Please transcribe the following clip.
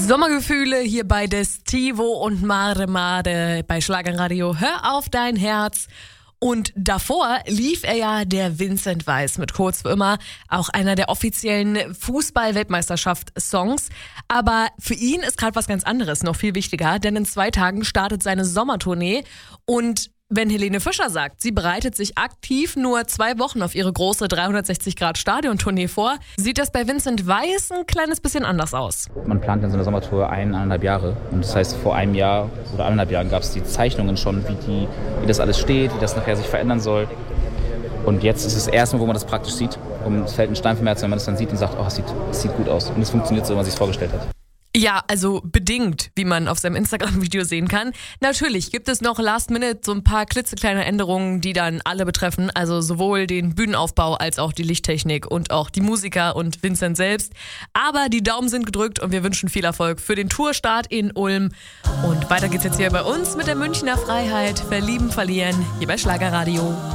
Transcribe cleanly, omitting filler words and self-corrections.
Sommergefühle hier bei Destivo und Mare Mare bei Schlagerradio. Hör auf dein Herz. Und davor lief er ja der Vincent Weiss mit Kurz für immer, auch einer der offiziellen Fußball-Weltmeisterschaft-Songs. Aber für ihn ist gerade was ganz anderes noch viel wichtiger, denn in 2 Tagen startet seine Sommertournee. Und wenn Helene Fischer sagt, sie bereitet sich aktiv nur 2 Wochen auf ihre große 360-Grad-Stadiontournee vor, sieht das bei Vincent Weiss ein kleines bisschen anders aus. Man plant in so einer Sommertour 1,5 Jahre. Und das heißt, vor einem Jahr oder 1,5 Jahren gab es die Zeichnungen schon, wie das alles steht, wie das nachher sich verändern soll. Und jetzt ist es das erste Mal, wo man das praktisch sieht. Und es fällt ein Stein vom Herzen, wenn man das dann sieht und sagt, oh, es sieht gut aus. Und es funktioniert so, wie man sich es vorgestellt hat. Ja, also bedingt, wie man auf seinem Instagram-Video sehen kann. Natürlich gibt es noch last minute so ein paar klitzekleine Änderungen, die dann alle betreffen. Also sowohl den Bühnenaufbau als auch die Lichttechnik und auch die Musiker und Vincent selbst. Aber die Daumen sind gedrückt und wir wünschen viel Erfolg für den Tourstart in Ulm. Und weiter geht's jetzt hier bei uns mit der Münchner Freiheit. Verlieben, verlieren, hier bei Schlagerradio.